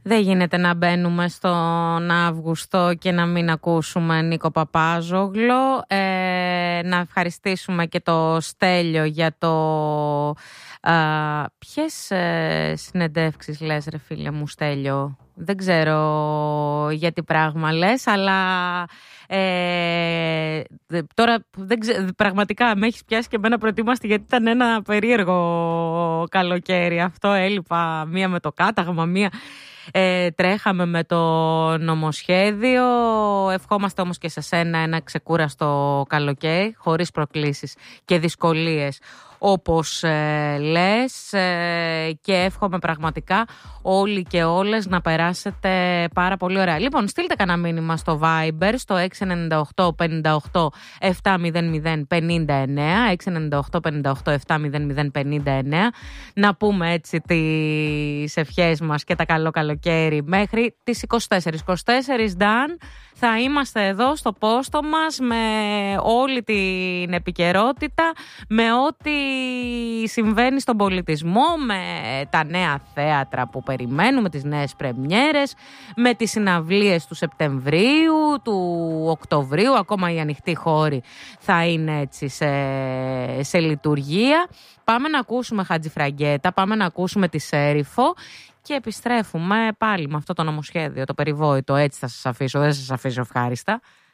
Δεν γίνεται να μπαίνουμε στον Αύγουστο και να μην ακούσουμε Νίκο Παπάζογλο. Να ευχαριστήσουμε και το Στέλιο για το... Ποιες συνεντεύξεις λες ρε φίλε μου Στέλιο? Δεν ξέρω για τι πράγμα λες, αλλά τώρα πραγματικά με έχεις πιάσει και εμένα προετοίμαστη, γιατί ήταν ένα περίεργο καλοκαίρι αυτό. Έλειπα μία με το κάταγμα, μία τρέχαμε με το νομοσχέδιο. Ευχόμαστε όμως και σε σένα ένα ξεκούραστο καλοκαίρι, χωρίς προκλήσεις και δυσκολίες όπως λες, και εύχομαι πραγματικά όλοι και όλες να περάσετε πάρα πολύ ωραία. Λοιπόν, στείλτε κανένα μήνυμα στο Viber στο 698 58 700 59, 698 58 700 59, να πούμε έτσι τις ευχές μας και τα καλό καλοκαίρι μέχρι τις 24 Dan. Θα είμαστε εδώ στο πόστο μας με όλη την επικαιρότητα, με ό,τι συμβαίνει στον πολιτισμό, με τα νέα θέατρα που περιμένουμε, τις νέες πρεμιέρες, με τις συναυλίες του Σεπτεμβρίου, του Οκτωβρίου, ακόμα οι ανοιχτοί χώροι θα είναι έτσι σε λειτουργία. Πάμε να ακούσουμε Χατζηφραγκέτα, πάμε να ακούσουμε τη Σέριφο και επιστρέφουμε πάλι με αυτό το νομοσχέδιο, το περιβόητο. Έτσι θα σας αφήσω, δεν σας αφήσω ευχάριστα.